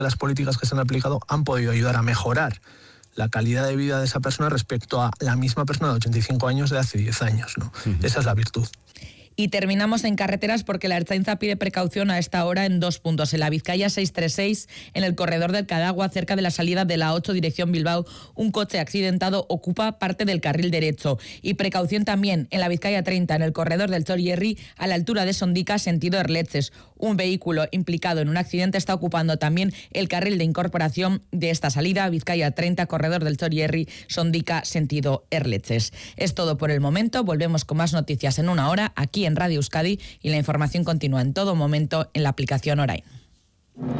de las políticas que se han aplicado han podido ayudar a mejorar la calidad de vida de esa persona respecto a la misma persona de 85 años de hace 10 años, ¿no? Esa es la virtud. Y terminamos en carreteras porque la Ertzaintza pide precaución a esta hora en 2 puntos. En la Vizcaya 636, en el corredor del Cadagua, cerca de la salida de la 8 dirección Bilbao, un coche accidentado ocupa parte del carril derecho. Y precaución también en la Vizcaya 30, en el corredor del Chorierri, a la altura de Sondica, sentido Erletxes. Un vehículo implicado en un accidente está ocupando también el carril de incorporación de esta salida, Vizcaya 30, corredor del Chorierri, Sondica, sentido Erletxes. Es todo por el momento. Volvemos con más noticias en una hora, aquí en Radio Euskadi, y la información continúa en todo momento en la aplicación Orain.